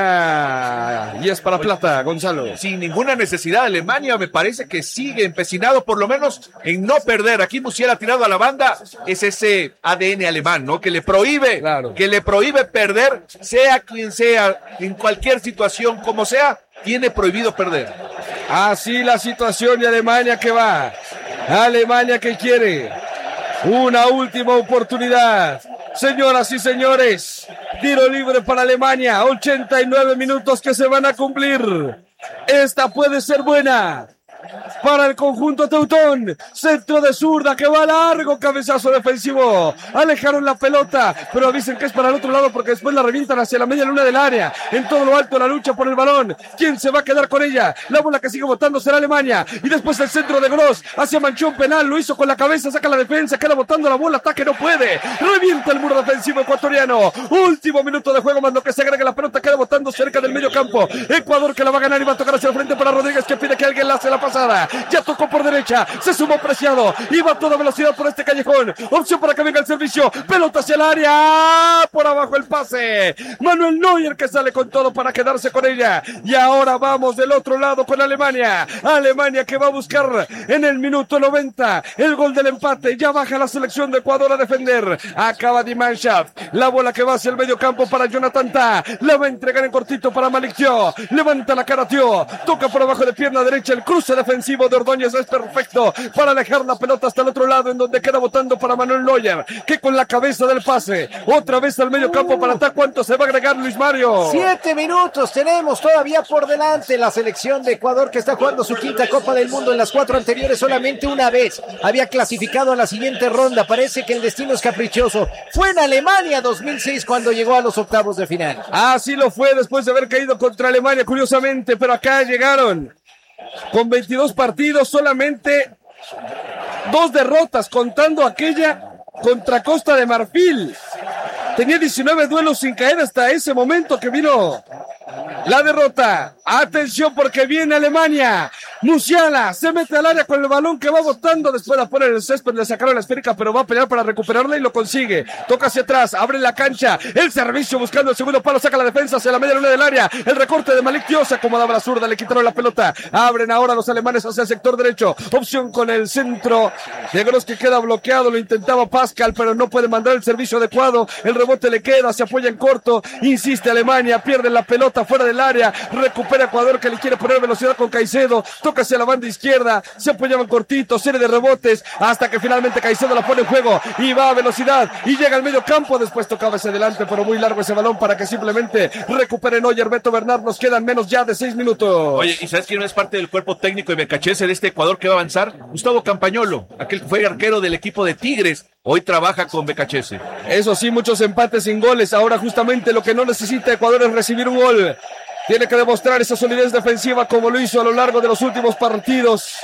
amarilla. Y es para Plata, Gonzalo. Sin ninguna necesidad, Alemania me parece que sigue empecinado por lo menos en no perder. Aquí Musiala tirado a la banda, es ese A D N alemán, ¿no? Que le prohíbe, claro. que le prohíbe perder, sea quien sea, en cualquier situación, como sea, tiene prohibido perder. Así la situación de Alemania que va. Alemania que quiere una última oportunidad. Señoras y señores, tiro libre para Alemania, ochenta y nueve minutos que se van a cumplir. Esta puede ser buena para el conjunto teutón. Centro de zurda que va largo, cabezazo defensivo. Alejaron la pelota, pero dicen que es para el otro lado porque después la revientan hacia la media luna del área. En todo lo alto la lucha por el balón. ¿Quién se va a quedar con ella? La bola que sigue botando será Alemania. Y después el centro de Gross hacia Manchón penal. Lo hizo con la cabeza, saca la defensa, queda botando la bola, ataque no puede. Revienta el muro defensivo ecuatoriano. Último minuto de juego, más lo que se agrega la pelota, queda botando cerca del medio campo. Ecuador que la va a ganar y va a tocar hacia el frente para Rodríguez, que pide que alguien la hace la pasada. Ya tocó por derecha, se sumó Preciado, iba a toda velocidad por este callejón. Opción para que venga el servicio, pelota hacia el área, por abajo el pase. Manuel Neuer que sale con todo para quedarse con ella. Y ahora vamos del otro lado con Alemania. Alemania que va a buscar en el minuto noventa el gol del empate. Ya baja la selección de Ecuador a defender. Acaba Die Mannschaft, la bola que va hacia el medio campo para Jonathan Tah. La va a entregar en cortito para Malik Thiaw. Levanta la cara Thiaw, toca por abajo de pierna derecha, el cruce defensivo de Ordóñez es perfecto para alejar la pelota hasta el otro lado, en donde queda botando para Manuel Neuer, que con la cabeza del pase, otra vez al medio campo para Tah. ¿Cuánto se va a agregar, Luis Mario? Siete minutos tenemos todavía por delante. La selección de Ecuador, que está jugando su quinta Copa del Mundo. En las cuatro anteriores solamente una vez había clasificado a la siguiente ronda. Parece que el destino es caprichoso. Fue en Alemania dos mil seis cuando llegó a los octavos de final. Así lo fue después de haber caído contra Alemania, curiosamente, pero acá llegaron con veintidós partidos, solamente dos derrotas, contando aquella contra Costa de Marfil. Tenía diecinueve duelos sin caer hasta ese momento que vino la derrota. Atención porque viene Alemania. Musiala se mete al área con el balón que va botando. Después la pone en el césped, le sacaron la esférica, pero va a pelear para recuperarla y lo consigue. Toca hacia atrás, abre la cancha. El servicio buscando el segundo palo, saca la defensa hacia la media luna del área. El recorte de Malik Thiaw, se acomodaba la zurda, le quitaron la pelota. Abren ahora los alemanes hacia el sector derecho. Opción con el centro de Gross que queda bloqueado. Lo intentaba Pascal, pero no puede mandar el servicio adecuado. El rebote le queda, se apoya en corto. Insiste Alemania, pierde la pelota fuera del área. Recupera Ecuador que le quiere poner velocidad con Caicedo. Toca hacia la banda izquierda, se apoyaban cortito, serie de rebotes, hasta que finalmente Caicedo la pone en juego y va a velocidad y llega al medio campo. Después tocaba hacia adelante, pero muy largo ese balón para que simplemente recupere Neuer. Beto Bernard, nos quedan menos ya de seis minutos. Oye, ¿y sabes quién no es parte del cuerpo técnico de Becachese de este Ecuador que va a avanzar? Gustavo Campañolo, aquel que fue arquero del equipo de Tigres. Hoy trabaja con Becachese. Eso sí, muchos empates sin goles. Ahora justamente lo que no necesita Ecuador es recibir un gol. Tiene que demostrar esa solidez defensiva como lo hizo a lo largo de los últimos partidos.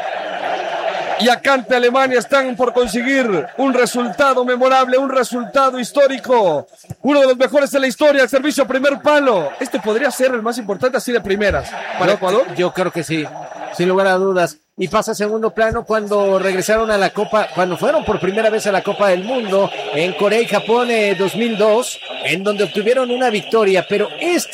Y acá ante Alemania están por conseguir un resultado memorable, un resultado histórico. Uno de los mejores de la historia, el servicio a primer palo. Este podría ser el más importante así de primeras para yo, Ecuador. Yo creo que sí, sin lugar a dudas. Y pasa a segundo plano cuando regresaron a la Copa, cuando fueron por primera vez a la Copa del Mundo en Corea y Japón eh, dos mil dos, en donde obtuvieron una victoria. Pero este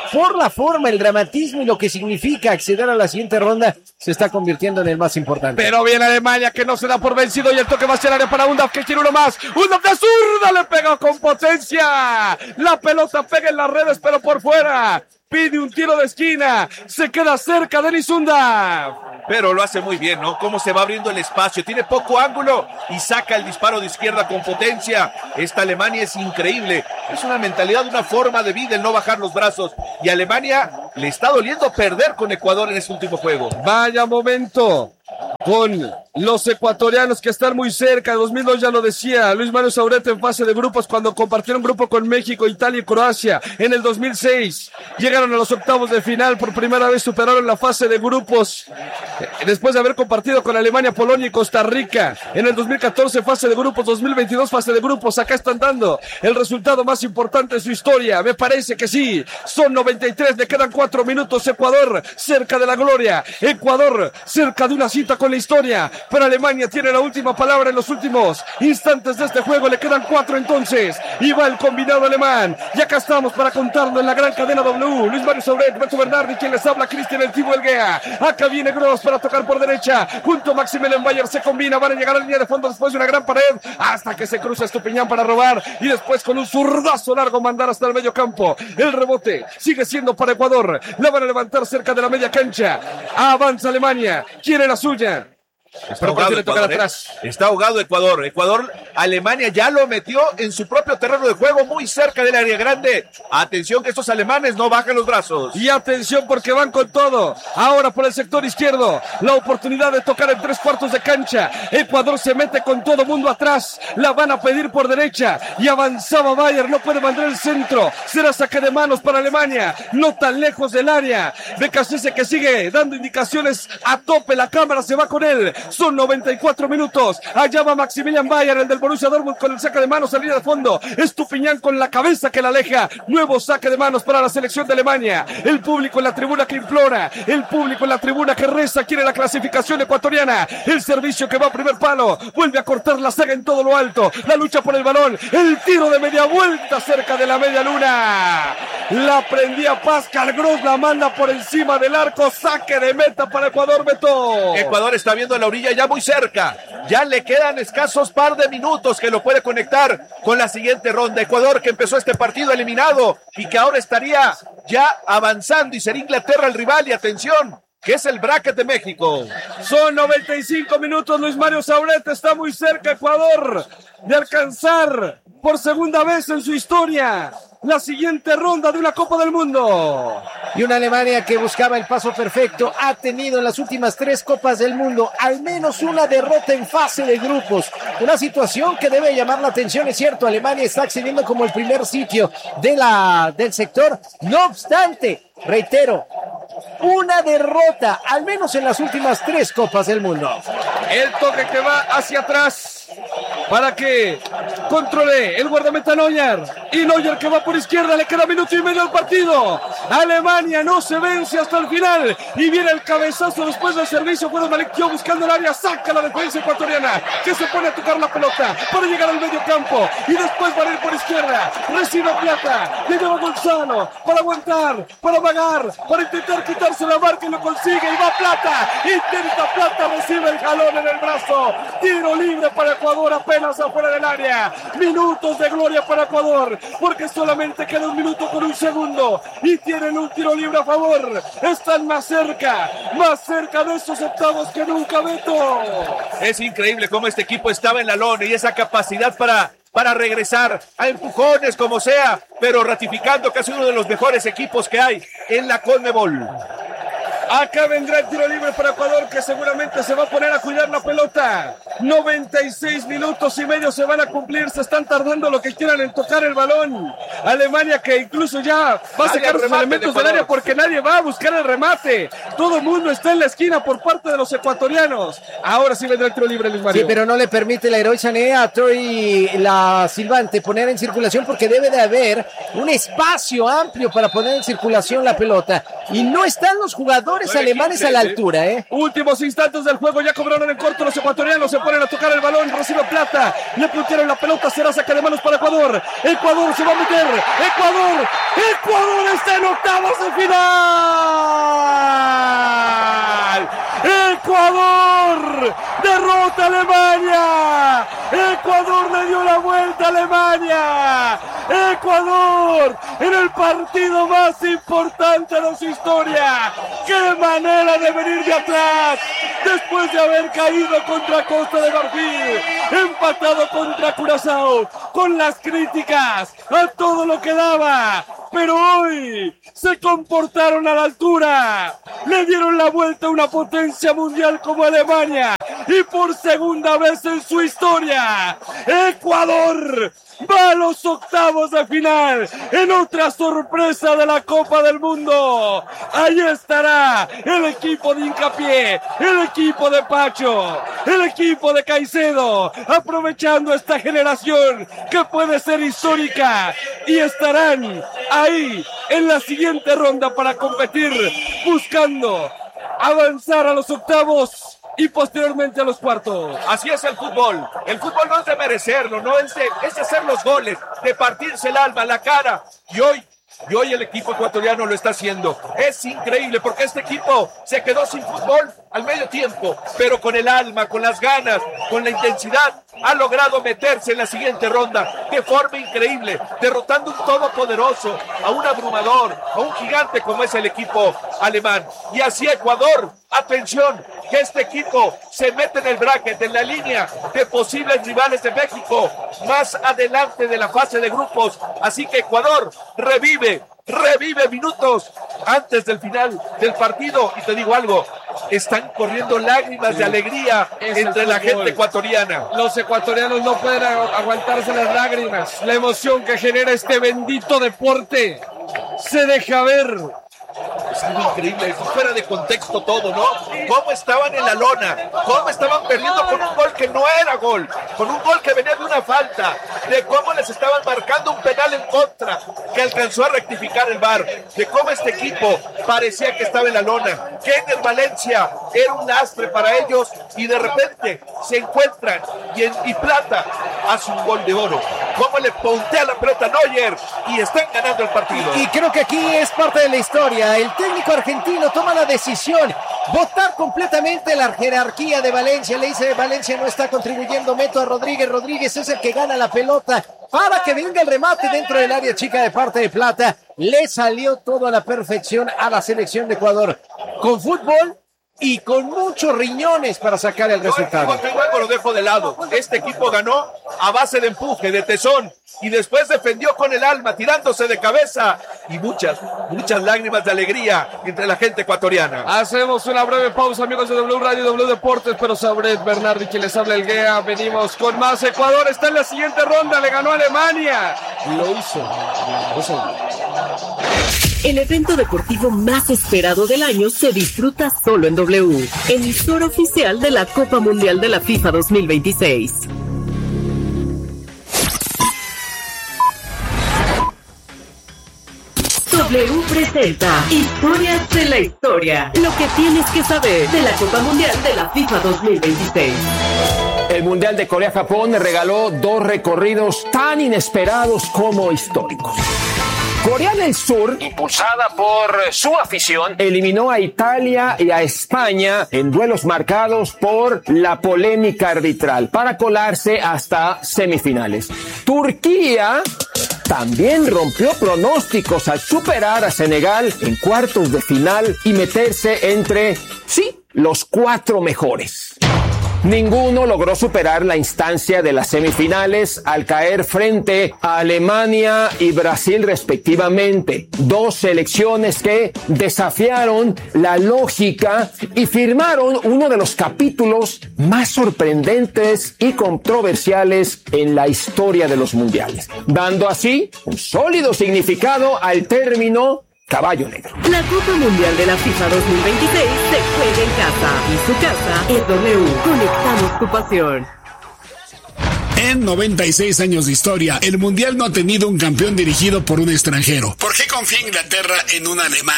por la forma, el dramatismo y lo que significa acceder a la siguiente ronda, se está convirtiendo en el más importante. Pero viene Alemania, que no se da por vencido, y el toque va hacia el área para Undaf, que quiere uno más. Undaf de zurda, le pega con potencia. La pelota pega en las redes, pero por fuera. Pide un tiro de esquina, se queda cerca de Denis Undaf. Pero lo hace muy bien, ¿no? Cómo se va abriendo el espacio, tiene poco ángulo y saca el disparo de izquierda con potencia. Esta Alemania es increíble, es una mentalidad, una forma de vida el no bajar los brazos. Y a Alemania le está doliendo perder con Ecuador en este último juego. Vaya momento con los ecuatorianos que están muy cerca. En dos mil dos ya lo decía Luis Mario Saurete en fase de grupos cuando compartieron grupo con México, Italia y Croacia. En el dos mil seis llegaron a los octavos de final, por primera vez superaron la fase de grupos después de haber compartido con Alemania, Polonia y Costa Rica. En el dos mil catorce fase de grupos, dos mil veintidós fase de grupos. Acá están dando el resultado más importante de su historia. Me parece que sí, son noventa y tres, le quedan cuatro minutos. Ecuador cerca de la gloria, Ecuador cerca de una cita con la historia, pero Alemania tiene la última palabra en los últimos instantes de este juego. Le quedan cuatro entonces y va el combinado alemán. Y acá estamos para contarlo en la gran cadena W. Luis Mario Sauret, Beto Bernardi, quien les habla, Cristian El Tibo Elguea. Acá viene Gross para tocar por derecha, junto a Maximilian Bayer, se combina, van a llegar a la línea de fondo después de una gran pared, hasta que se cruza Estupiñán para robar, y después con un zurdazo largo mandar hasta el medio campo. El rebote sigue siendo para Ecuador, la van a levantar cerca de la media cancha. Avanza Alemania, quiere la suya. Está ahogado, Ecuador, ¿eh? Está ahogado Ecuador. Ecuador, Alemania ya lo metió en su propio terreno de juego, muy cerca del área grande. Atención que estos alemanes no bajan los brazos. Y atención porque van con todo. Ahora por el sector izquierdo, la oportunidad de tocar en tres cuartos de cancha. Ecuador se mete con todo mundo atrás. La van a pedir por derecha. Y avanzaba Bayer, no puede mandar el centro. Será saque de manos para Alemania. No tan lejos del área. Becasese que sigue dando indicaciones a tope. La cámara se va con él. Son noventa y cuatro minutos. Allá va Maximilian Bayer, el del Borussia Dortmund, con el saque de manos, salida de fondo. Estupiñán con la cabeza que la aleja. Nuevo saque de manos para la selección de Alemania. El público en la tribuna que implora. El público en la tribuna que reza. Quiere la clasificación ecuatoriana. El servicio que va a primer palo. Vuelve a cortar la saga en todo lo alto. La lucha por el balón. El tiro de media vuelta cerca de la media luna. La prendía Pascal Gross. La manda por encima del arco. Saque de meta para Ecuador, Beto. Ecuador está viendo la orilla ya muy cerca, ya le quedan escasos par de minutos que lo puede conectar con la siguiente ronda. Ecuador que empezó este partido eliminado y que ahora estaría ya avanzando y será Inglaterra el rival. Y atención, que es el bracket de México. Son noventa y cinco minutos, Luis Mario Saurete está muy cerca Ecuador de alcanzar por segunda vez en su historia la siguiente ronda de una Copa del Mundo. Y una Alemania que buscaba el paso perfecto ha tenido en las últimas tres Copas del Mundo al menos una derrota en fase de grupos. Una situación que debe llamar la atención, es cierto, Alemania está accediendo como el primer sitio de la, del sector. No obstante, reitero, una derrota, al menos en las últimas tres Copas del Mundo. El toque que va hacia atrás para que controle el guardameta Neuer. Y Neuer que va por izquierda, le queda minuto y medio al partido. Alemania no se vence hasta el final. Y viene el cabezazo después del servicio. Bueno, Malik Thiaw buscando el área, saca la defensa ecuatoriana, que se pone a tocar la pelota para llegar al medio campo. Y después va a ir por izquierda. Recibe Plata, le lleva Gonzalo para aguantar, para vagar, para intentar quitarse la marca y lo consigue. Y va Plata, intenta Plata, recibe el jalón en el brazo. Tiro libre para Ecuador, apenas afuera del área. Minutos de gloria para Ecuador, porque solamente queda un minuto con un segundo y tienen un tiro libre a favor. Están más cerca, más cerca de esos octavos que nunca, Beto. Es increíble cómo este equipo estaba en la lona y esa capacidad para para regresar a empujones como sea, pero ratificando que es uno de los mejores equipos que hay en la CONMEBOL. Acá vendrá el tiro libre para Ecuador, que seguramente se va a poner a cuidar la pelota. noventa y seis minutos y medio se van a cumplir, se están tardando lo que quieran en tocar el balón. Alemania que incluso ya va a sacar los elementos del área porque nadie va a buscar el remate. Todo el mundo está en la esquina por parte de los ecuatorianos. Ahora sí vendrá el tiro libre, Luis Mario. Sí, pero no le permite la Heroica Sané a Tori la Silvante poner en circulación, porque debe de haber un espacio amplio para poner en circulación la pelota. Y no están los jugadores alemanes a la altura, ¿eh? Últimos instantes del juego, ya cobraron en corto los ecuatorianos, se ponen a tocar el balón, recibe Plata, le puntearon la pelota, será saque de manos para Ecuador. Ecuador se va a meter, Ecuador, Ecuador está en octavos de final. Ecuador derrota a Alemania. Ecuador le dio la vuelta a Alemania. Ecuador en el partido más importante de su historia. ¡Qué manera de venir de atrás! Después de haber caído contra Costa de Marfil, empatado contra Curazao, con las críticas a todo lo que daba. Pero hoy se comportaron a la altura. Le dieron la vuelta a una potencia mundial como Alemania. Y por segunda vez en su historia, Ecuador va a los octavos de final en otra sorpresa de la Copa del Mundo. Ahí estará el equipo de Hincapié, el equipo de Pacho, el equipo de Caicedo, aprovechando esta generación que puede ser histórica, y estarán ahí en la siguiente ronda para competir, buscando avanzar a los octavos y posteriormente a los cuartos. Así es el fútbol. El fútbol no es de merecerlo, no es de, es de hacer los goles, de partirse el alma, la cara. Y hoy, y hoy el equipo ecuatoriano lo está haciendo. Es increíble porque este equipo se quedó sin fútbol al medio tiempo, pero con el alma, con las ganas, con la intensidad, ha logrado meterse en la siguiente ronda de forma increíble, derrotando un todopoderoso, a un abrumador, a un gigante como es el equipo alemán. Y así Ecuador, atención, que este equipo se mete en el bracket, en la línea de posibles rivales de México, más adelante de la fase de grupos. Así que Ecuador revive, revive minutos antes del final del partido. Y te digo algo, están corriendo lágrimas sí. de alegría es entre la gente ecuatoriana. Los ecuatorianos no pueden aguantarse las lágrimas. La emoción que genera este bendito deporte se deja ver. Es algo increíble, fuera de contexto todo, ¿no? Cómo estaban en la lona, cómo estaban perdiendo con un gol que no era gol, con un gol que venía de una falta, de cómo les estaban marcando un penal en contra, que alcanzó a rectificar el V A R, de cómo este equipo parecía que estaba en la lona, que en el Valencia era un lastre para ellos, y de repente se encuentran, y, en, y Plata hace un gol de oro. Cómo le pontea la pelota a Neuer, y están ganando el partido. Y, y creo que aquí es parte de la historia. El técnico argentino toma la decisión, votar completamente la jerarquía de Valencia. Le dice, Valencia no está contribuyendo, meto a Rodríguez, Rodríguez es el que gana la pelota para que venga el remate dentro del área chica de parte de Plata. Le salió todo a la perfección a la selección de Ecuador, con fútbol y con muchos riñones para sacar el resultado. Yo igual lo dejo de lado. Este equipo ganó a base de empuje, de tesón, y después defendió con el alma, tirándose de cabeza, y muchas, muchas lágrimas de alegría entre la gente ecuatoriana. Hacemos una breve pausa, amigos de W Radio y W Deportes, pero Sabret Bernardi, quien les habla el Guea. Venimos con más. Ecuador está en la siguiente ronda, le ganó a Alemania. Lo hizo. Lo hizo. El evento deportivo más esperado del año se disfruta solo en W, emisora oficial de la Copa Mundial de la FIFA dos mil veintiséis. W presenta Historias de la Historia, lo que tienes que saber de la Copa Mundial de la FIFA dos mil veintiséis. El Mundial de Corea-Japón regaló dos recorridos tan inesperados como históricos. Corea del Sur, impulsada por su afición, eliminó a Italia y a España en duelos marcados por la polémica arbitral para colarse hasta semifinales. Turquía también rompió pronósticos al superar a Senegal en cuartos de final y meterse entre, sí, los cuatro mejores. Ninguno logró superar la instancia de las semifinales al caer frente a Alemania y Brasil respectivamente. Dos selecciones que desafiaron la lógica y firmaron uno de los capítulos más sorprendentes y controversiales en la historia de los mundiales, dando así un sólido significado al término Caballo Negro. La Copa Mundial de la FIFA dos mil veintiséis se juega en casa y su casa es W. Conectamos tu pasión. En noventa y seis años de historia, el Mundial no ha tenido un campeón dirigido por un extranjero. ¿Por qué confía Inglaterra en un alemán?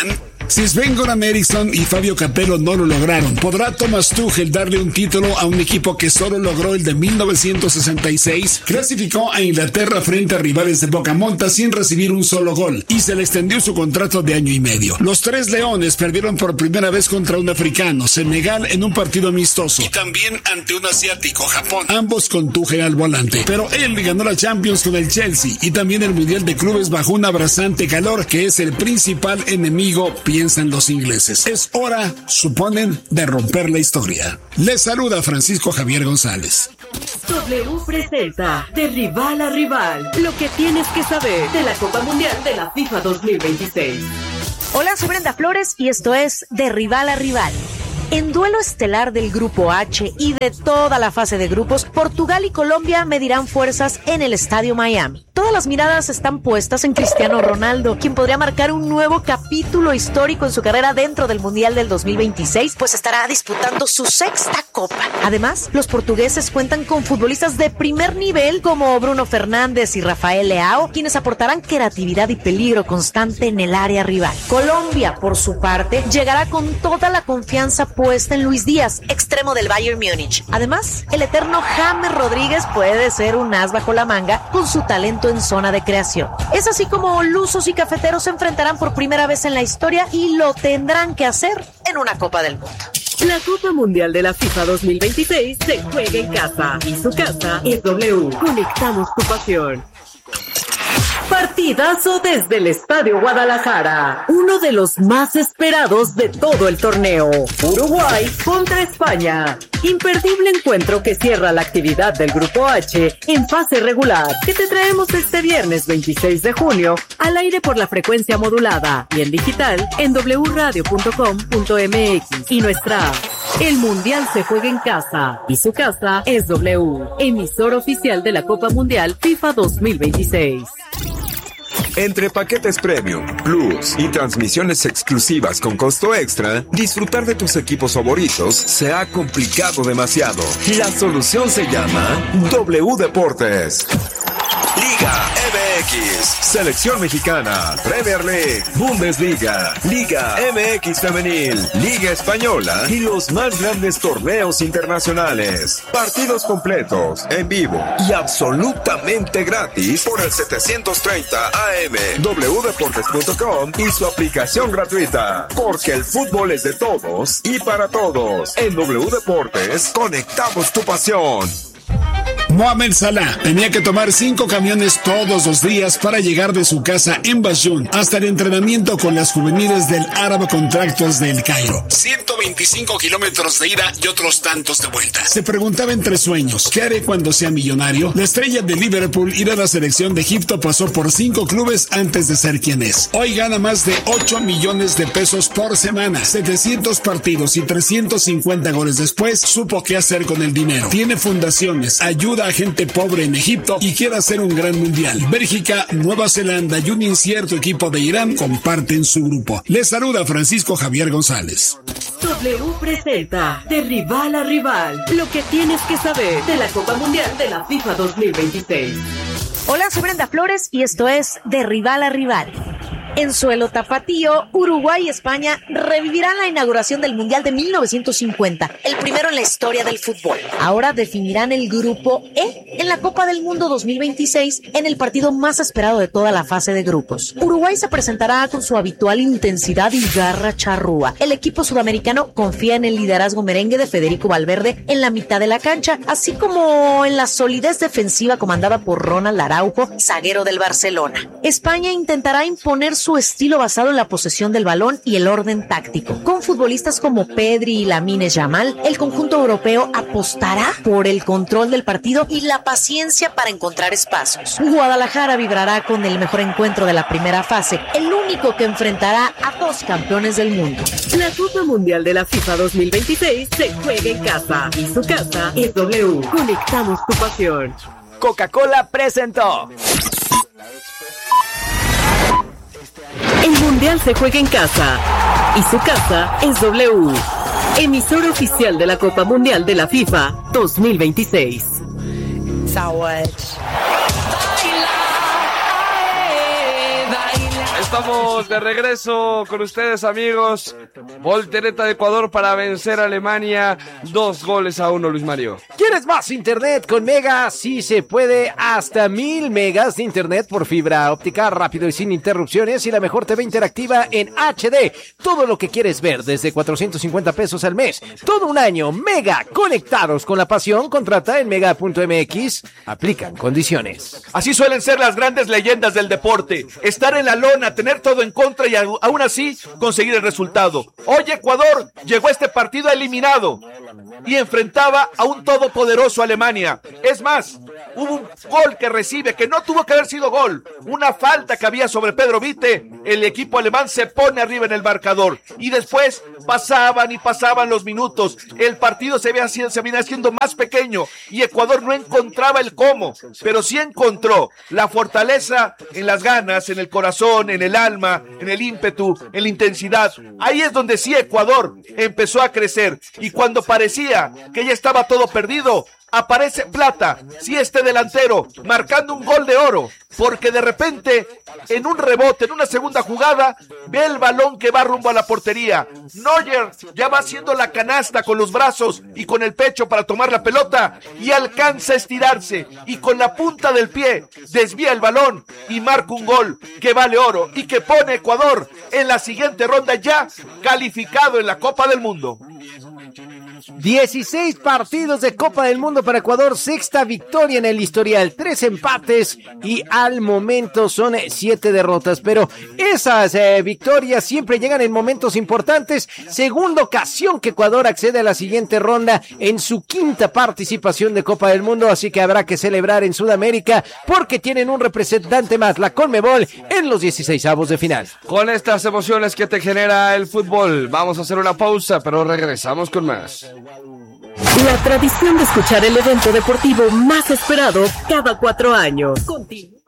Si Sven-Goran Eriksson y Fabio Capello no lo lograron, ¿podrá Thomas Tuchel darle un título a un equipo que solo logró el de mil novecientos sesenta y seis? Clasificó a Inglaterra frente a rivales de Bocamonta sin recibir un solo gol y se le extendió su contrato de año y medio. Los tres leones perdieron por primera vez contra un africano, Senegal, en un partido amistoso, y también ante un asiático, Japón, ambos con Tuchel al volante. Pero él ganó la Champions con el Chelsea y también el Mundial de Clubes bajo un abrasante calor que es el principal enemigo, piensan los ingleses. Es hora, suponen, de romper la historia. Les saluda Francisco Javier González. W presenta De Rival a Rival, lo que tienes que saber de la Copa Mundial de la FIFA dos mil veintiséis. Hola, soy Brenda Flores y esto es De Rival a Rival. En duelo estelar del Grupo H y de toda la fase de grupos, Portugal y Colombia medirán fuerzas en el Estadio Miami. Todas las miradas están puestas en Cristiano Ronaldo, quien podría marcar un nuevo capítulo histórico en su carrera dentro del Mundial del dos mil veintiséis, pues estará disputando su sexta Copa. Además, los portugueses cuentan con futbolistas de primer nivel como Bruno Fernández y Rafael Leao, quienes aportarán creatividad y peligro constante en el área rival. Colombia, por su parte, llegará con toda la confianza puesta en Luis Díaz, extremo del Bayern Múnich. Además, el eterno James Rodríguez puede ser un as bajo la manga con su talento en zona de creación. Es así como lusos y cafeteros se enfrentarán por primera vez en la historia y lo tendrán que hacer en una Copa del Mundo. La Copa Mundial de la FIFA dos mil veintiséis se juega en casa y su casa es W. Conectamos tu pasión. Partidazo desde el Estadio Guadalajara, uno de los más esperados de todo el torneo. Uruguay contra España. Imperdible encuentro que cierra la actividad del Grupo H en fase regular, que te traemos este viernes veintiséis de junio al aire por la frecuencia modulada y en digital en doble u radio punto com punto m x y nuestra app. El Mundial se juega en casa y su casa es W, emisor oficial de la Copa Mundial FIFA dos mil veintiséis. Entre paquetes premium, plus y transmisiones exclusivas con costo extra, disfrutar de tus equipos favoritos se ha complicado demasiado. La solución se llama W Deportes. Liga M X, Selección Mexicana, Premier League, Bundesliga, Liga M X Femenil, Liga Española y los más grandes torneos internacionales. Partidos completos, en vivo y absolutamente gratis por el setecientos treinta A M, w deportes punto com y su aplicación gratuita. Porque el fútbol es de todos y para todos. En W Deportes, conectamos tu pasión. Mohamed Salah tenía que tomar cinco camiones todos los días para llegar de su casa en Bayún hasta el entrenamiento con las juveniles del Arab Contractors del Cairo. ciento veinticinco kilómetros de ida y otros tantos de vuelta. Se preguntaba entre sueños, ¿qué haré cuando sea millonario? La estrella de Liverpool ir a la selección de Egipto pasó por cinco clubes antes de ser quien es. Hoy gana más de ocho millones de pesos por semana, setecientos partidos y trescientos cincuenta goles después, supo qué hacer con el dinero. Tiene fundaciones, ayuda a gente pobre en Egipto y quiere hacer un gran mundial. Bélgica, Nueva Zelanda y un incierto equipo de Irán comparten su grupo. Les saluda Francisco Javier González. W presenta De Rival a Rival, lo que tienes que saber de la Copa Mundial de la FIFA dos mil veintiséis. Hola, soy Brenda Flores y esto es De Rival a Rival. En suelo tapatío, Uruguay y España revivirán la inauguración del Mundial de mil novecientos cincuenta, el primero en la historia del fútbol. Ahora definirán el Grupo E en la Copa del Mundo dos mil veintiséis en el partido más esperado de toda la fase de grupos. Uruguay se presentará con su habitual intensidad y garra charrúa. El equipo sudamericano confía en el liderazgo merengue de Federico Valverde en la mitad de la cancha, así como en la solidez defensiva comandada por Ronald Araujo, zaguero del Barcelona. España intentará imponer su estilo basado en la posesión del balón y el orden táctico. Con futbolistas como Pedri y Lamine Yamal, el conjunto europeo apostará por el control del partido y la paciencia para encontrar espacios. Guadalajara vibrará con el mejor encuentro de la primera fase, el único que enfrentará a dos campeones del mundo. La Copa Mundial de la FIFA dos mil veintiséis se juega en casa y su casa es W. Conectamos tu pasión. Coca-Cola presentó. El Mundial se juega en casa y su casa es W, emisor oficial de la Copa Mundial de la FIFA dos mil veintiséis. Estamos de regreso con ustedes, amigos. Voltereta de Ecuador para vencer a Alemania. Dos goles a uno, Luis Mario. ¿Quieres más internet con Mega? Sí se puede. Hasta mil megas de internet por fibra óptica, rápido y sin interrupciones, y la mejor T V interactiva en H D. Todo lo que quieres ver desde cuatrocientos cincuenta pesos al mes. Todo un año. Mega, conectados con la pasión. Contrata en mega punto m x. Aplican condiciones. Así suelen ser las grandes leyendas del deporte. Estar en la lona, tener todo en contra y aún así conseguir el resultado. Hoy Ecuador llegó a este partido eliminado y enfrentaba a un todopoderoso Alemania. Es más, hubo un gol que recibe que no tuvo que haber sido gol. Una falta que había sobre Pedro Vite. El equipo alemán se pone arriba en el marcador y después pasaban y pasaban los minutos. El partido se, veía, se venía haciendo más pequeño y Ecuador no encontraba el cómo, pero sí encontró la fortaleza en las ganas, en el corazón, en el alma, en el ímpetu, en la intensidad. Ahí es donde sí Ecuador empezó a crecer, y cuando parecía que ya estaba todo perdido, aparece Plata, sí, este delantero, marcando un gol de oro, porque de repente, en un rebote, en una segunda jugada, ve el balón que va rumbo a la portería. Neuer ya va haciendo la canasta con los brazos y con el pecho para tomar la pelota, y alcanza a estirarse, y con la punta del pie desvía el balón y marca un gol que vale oro y que pone a Ecuador en la siguiente ronda, ya calificado en la Copa del Mundo. dieciséis partidos de Copa del Mundo para Ecuador, sexta victoria en el historial, tres empates y al momento son siete derrotas, pero esas eh, victorias siempre llegan en momentos importantes. Segunda ocasión que Ecuador accede a la siguiente ronda en su quinta participación de Copa del Mundo, así que habrá que celebrar en Sudamérica porque tienen un representante más, la Conmebol, en los dieciseisavos de final. Con estas emociones que te genera el fútbol, vamos a hacer una pausa, pero regresamos con más. La tradición de escuchar el evento deportivo más esperado cada cuatro años. Continúa.